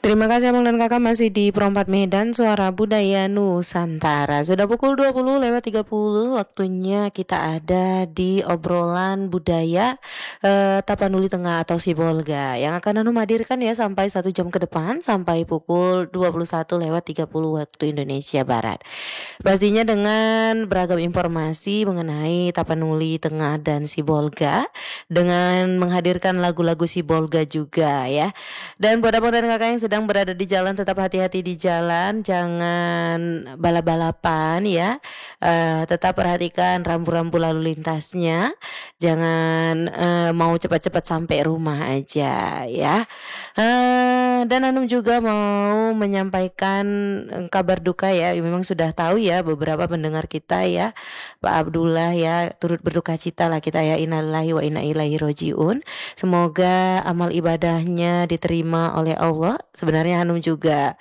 Terima kasih Abang dan Kakak masih di Perompat Medan Suara Budaya Nusantara. Sudah pukul 20:30 waktunya kita ada di obrolan budaya Tapanuli Tengah atau Sibolga yang akan Anum hadirkan ya sampai 1 jam ke depan sampai pukul 21:30 waktu Indonesia Barat. Pastinya dengan beragam informasi mengenai Tapanuli Tengah dan Sibolga dengan menghadirkan lagu-lagu Sibolga juga ya. Dan buat abang dan kakak yang sedang berada di jalan tetap hati-hati di jalan, jangan balap-balapan ya. Tetap perhatikan rambu-rambu lalu lintasnya. Jangan mau cepat-cepat sampai rumah aja ya. Dan Anum juga mau menyampaikan kabar duka ya. Memang sudah tahu ya beberapa pendengar kita ya, Pak Abdullah ya, turut berduka cita lah kita ya, innalillahi wa inna ilaihi rojiun. Semoga amal ibadahnya diterima oleh Allah. Sebenarnya Hanum juga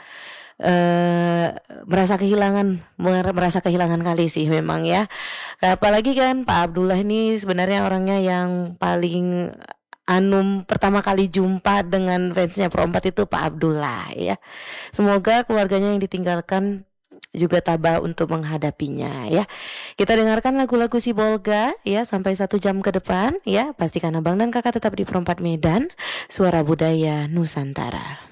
merasa kehilangan kali sih memang ya. Apalagi kan Pak Abdullah ini sebenarnya orangnya yang paling Anum pertama kali jumpa dengan fansnya Perompat itu Pak Abdullah ya. Semoga keluarganya yang ditinggalkan juga tabah untuk menghadapinya ya. Kita dengarkan lagu-lagu Sibolga ya sampai 1 jam ke depan ya. Pastikan abang dan kakak tetap di Perompat Medan, Suara Budaya Nusantara.